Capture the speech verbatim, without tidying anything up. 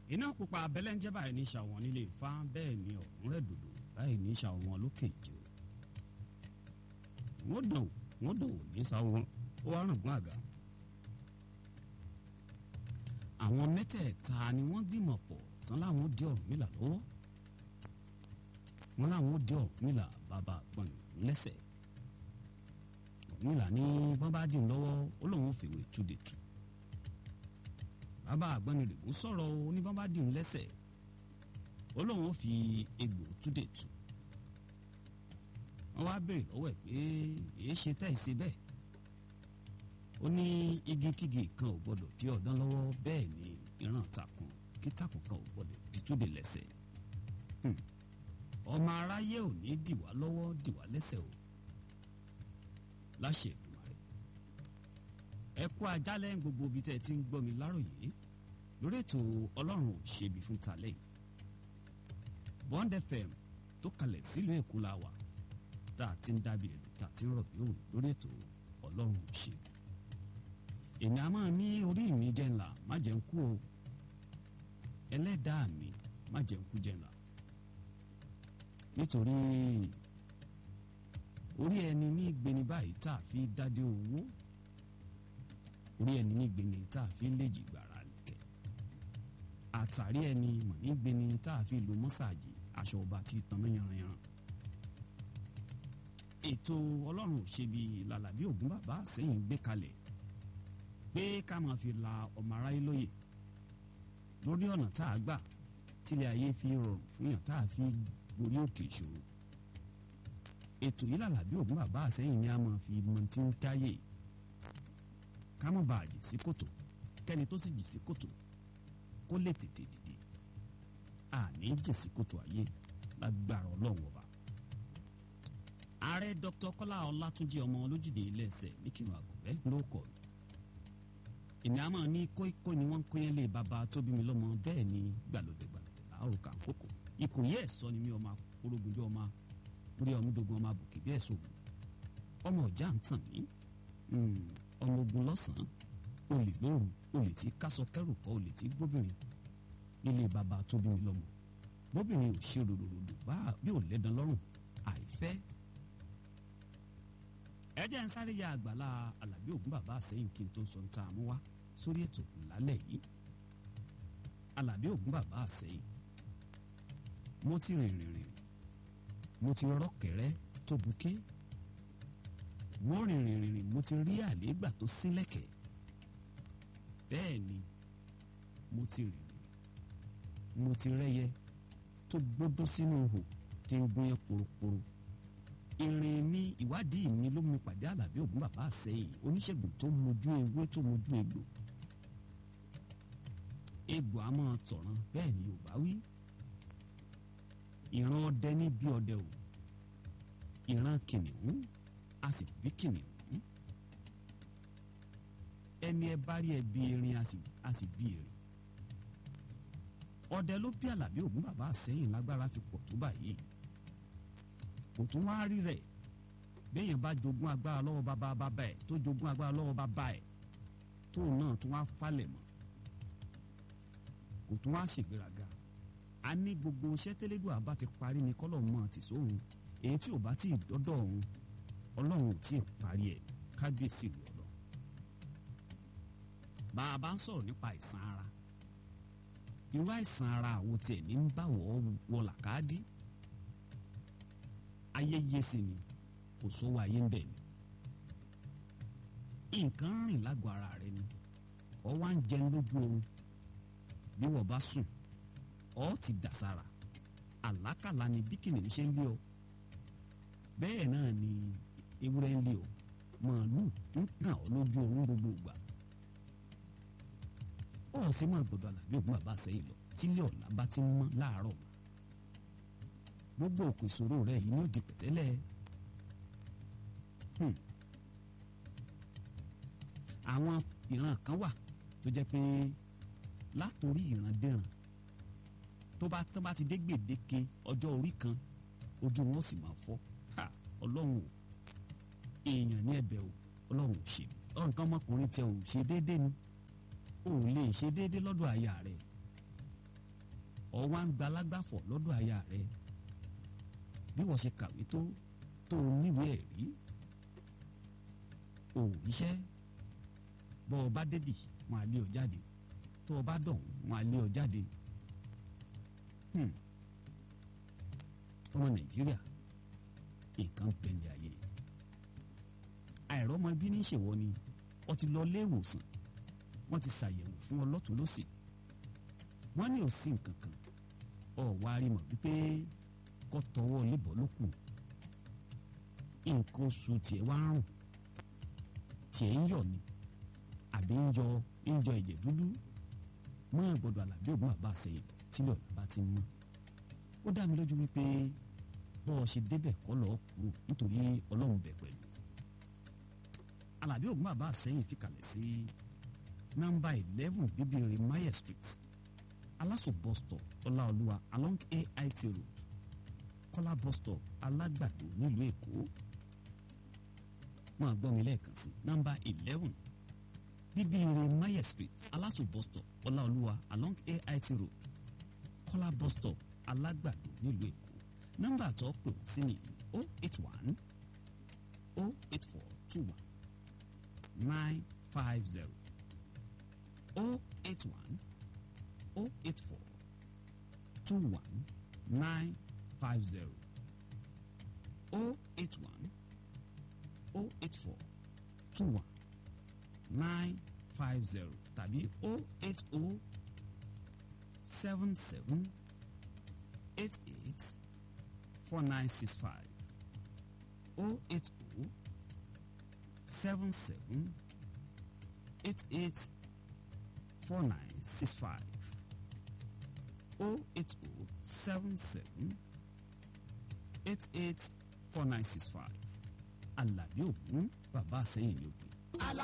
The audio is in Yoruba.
iná pupa abẹ́lẹ́ ń jẹ́ báyìí ní ṣàwọn nílé Ifá bẹ́ẹ̀ ni ọ̀run rẹ̀ dòdò báyìí ní ṣàwọn lókè ìjọ. wọ́n dàn wọ́n dàn wò ní sáwọn ó wá rògbòn àga. àwọn mẹ́tẹ̀ẹ̀ta ni wọ́n gbìmọ̀ pọ̀ tán láwọn ó dé Ọ̀rúnmìlà lọ́wọ́. wọ́n láwọn ó dé Ọ̀rúnmìlà bàbá àgbọ̀n lẹ́sẹ̀. Ọ̀rúnmìlà ní bọ́n bá dìun lọ́wọ́ ó lóun ò fèwé túde tù. bàbá àgbọnnìrègún sọ̀rọ̀ oníbọ́n bá dìun lẹ́sẹ̀ ó lóun ò fi egbò túde tù. wọ́n wá béèrè lọ́wọ́ ẹ̀ pé èé ṣe tẹ́ ìṣe bẹ́ẹ̀. ó ní igi kígi kan ò gbọ́dọ̀ dí ọ̀dán lọ́wọ́ bẹ́ẹ̀ ni ìran takùn kí takùn kan ò gbọ́dọ̀ dí túde lẹ́sẹ̀. ọmọ aráyé ò ní dìwà lọ́wọ́ dìwà lẹ́sẹ̀ o láṣẹ Èdùmàrè. ẹ kú ajálẹ̀ gbogbo ibi tẹ́ ẹ ti ń gbọ́ mi láròyé lórí ètò ọlọ́run ò ṣebi fún talẹ̀ yìí. Bond F M tó kalẹ̀ sílùú Èkó la wà tá a ti ń dábì ẹ̀lú tá a ti ń rọ̀bì òwe lórí ètò ọlọ́run ò ṣebi. èmi a máa ní orí mi jẹ́ ńlá má jẹ́ ń kú o ẹlẹ́dàá mi má jẹ́ ń kú jẹ́ ńlá nítorí orí ẹni ní gbeni báyìí tá a fi dádé owó orí ẹni ní gbeni tá a fi léjì gbàrà nìkẹ́ àtàrí ẹni mọ̀ ní gbeni tá a fi lo mọ́sàájì aṣọ ọba tí tanná yanranyanran. ètò ọlọ́run ò ṣe bí lálàbí ògún bàbá sẹ́yìn gbé kalẹ̀ pé ká máa fi la ọmọ aráyé lóye lórí ọ̀nà tá a gbà tílé ayé fi rọrùn fún yàn tá a fi gorí òkè ìṣòro. ètò yìí lálàbí ògún bàbá àsẹ́yìn ni a máa fi mọ tí ń táyé ká má bàa jì sí kòtò kẹ́ni tó sì jì sí kòtò kó lè tètè dìde àní jì sí kòtò ayé lágbára ọlọ́run ọba. ààrẹ Dr. Kọ́lá Ọlátúnjí ọmọ olójúde ilé ẹsẹ̀ ní kírun àgùnbẹ́ ló kọ̀ mí. èmi a máa ní kóíkó ni wọ́n ń kóyán lé bàbá tó bí mi lọ́mọ bẹ́ẹ̀ ni gbàlódé gbàlódé láàrúkà àkókò ikùn yẹ́ ẹ̀sọ́ ni mi ọmọ orógunjọ́ ọmọ orí ọmọdógún ọmọ àbùkì bí ẹ̀sọ́ ògùn ọmọ ọjà ń tàn mí ọmọ ogun lọ́sàn-án olè lóru olè tí kásọ kẹrù kọ olè tí gbóbìnrin nílé bàbá tó bí mi lọ́mọ gbóbìnrin ò ṣe ròdòdòdò bá bí ò lẹ́dàn lọ́rùn àìfẹ́. ẹ jẹ́ ń sáré ya àgbàlá Àlàbí Ògún bàbá àsẹ́yìn kí n tó sọ ń ta àmú wá sórí ètò lálẹ́ yìí. Àlàbí Ògún bàbá àsẹ́yìn mo ti rìn rìn rìn mo ti rọ́kẹ̀rẹ́ tó buké mo rìn rìn rìn mo ti rí àlégbà tó sílẹ̀kẹ̀ bẹ́ẹ̀ ni mo ti rìn rìn mo ti rẹ́yẹ tó gbódó sínú ihò tí ń gún yẹn poroporo. ìrìn mi ìwádìí mi ló mú pàdé Àlàbí Ògún bàbá àsẹ́yìn oníṣègùn tó mojú ewé tó mojú egbò. egbò a máa tọ̀ràn bẹ́ẹ̀ ni Yorùbá wí. ìran ọdẹ ní bí ọdẹ o ìran kìnìún a sì bí kìnìún ẹni ẹ bá rí ẹ bí erin a sì bí erin. ọdẹ ló bí Àlàbí Ògún bàbá àsẹ́yìn lágbára fi pọ̀ tó báyìí kò tún wá rí rẹ̀ béèyàn bá jogún agbára lọ́wọ́ bàbá bàbá ẹ̀ tó jogún agbára lọ́wọ́ bàbá ẹ̀ tóun náà tún wá falẹ̀ mọ́ kò tún wá ṣègbéraga. a ní gbogbo iṣẹ́ tẹ́lẹ́dùn àbá ti parí ni kọ́lọ̀ mọ́ àti sóhun èyí tí ò bá tí ì dọ́dọ̀ ọ̀hún ọlọ́run ò tí ì parí ẹ̀ kábíyèsí rẹ̀ ọ̀lọ́. bá a bá ń sọ̀rọ̀ nípa àìsàn ara irú àìsàn ara àwọn tiẹ̀ ní ń bá wọ́ wọ làkàdí ayẹyẹ sí ni kò sówó ayé ń bẹ̀ ni. nǹkan rìn lágọ̀ọ́ ara rẹ ni ọ wá ń jẹun lójú oorun bí wọ́n bá sùn ọ ti dà sára àlákàlà ni bí kìnìún ṣe ń lé ọ bẹ́ẹ̀ náà ni ewúrẹ́ ń lé ọ màálù ń kàn ọ lójú oorun gbogbo ìgbà. ọ sì máa gbọ́dọ̀ Àlàbí Ògún bàbá àsẹ́yìn lọ tílé ọ̀la bá ti mọ́ láàárọ̀ gbogbo òkú ìṣòro rẹ yìí ní òdì pẹ̀tẹ́lẹ̀. àwọn ìran kan wà tó jẹ́ pé látòrí ìran déràn tó bá tó bá ti dé gbèdéke ọjọ́ orí kan ojú wọn sì máa fọ́ ọlọ́run o èèyàn ní ẹ̀bẹ̀ o ọlọ́run ò ṣe nǹkan ọmọkùnrin tẹ ò ṣe déédéé ni o ò lè ṣe déédéé lọ́dọ̀ aya rẹ̀ ọ̀ wá ń gba alágbàfọ̀ lọ́dọ̀ aya rẹ̀ bí wọ́n ṣe kàwé tó tó níwèé ẹ̀rí ò ríṣẹ́ bọ́ ọ bá débì wọn á lé ọ jáde tó o bá dọ̀hún wọn á lé ọ jáde ọmọ Nàìjíríà nǹkan pẹ̀lẹ́ ayé àìrọ́mọ bí ní ṣèwọ ni ọ ti lọ ilé ìwòsàn wọ́n ti ṣàyẹ̀wò fún ọ lọ́tún lọ́sì wọ́n ní ò sí nǹkan kan ọ wá rí mọ̀ wípé kọ́ tọwọ́ lébọ̀ ló kù nǹkan oṣù tiẹ̀ wá ń rùn tiẹ̀ ń yọ̀ ni àbí ń jọ ń jọ ẹ̀jẹ̀ dúdú mọ́ ìgbọ́dọ̀ Àlàbí Ògún bàbá àṣeyìn tílẹ̀ ọ̀la bá ti mú ó dá mi lójú wípé bọ́ ọ ṣe débẹ̀ kọ́ lọ́ọ́ kúrò nítorí Ọlọ́run bẹ̀ pẹ̀lú Àlàbí Ògún bàbá àṣeyìn ti kalẹ̀ sí nọ́mbà eleven bíbélì Mayer Street Aláṣọ bus stop Ọláolúwa along A I T road Kọ́lá bus stop Alágbàdo nílùú Èkó wọn àgbọ̀ mi lẹ́ẹ̀kan sí nọ́mbà eleven bíbélì Mayer Street Aláṣọ bus stop Ọláolúwa along A I T road Kọ́lá bus stop Alágbàdo nílùú Èkó nọ́mbà tó pè wọ́n sí ni oh eight one oh eight four two one nine five zero oh eight one oh eight four two one nine five zero oh eight one oh eight four two one nine five zero tàbí oh eight oh seven seven eight eight four nine six five oh eight oh seven seven eight eight four nine six five oh eight oh seven seven eight eight four nine six five Àlàbí Ògún bàbá àṣeyìn ni ó pè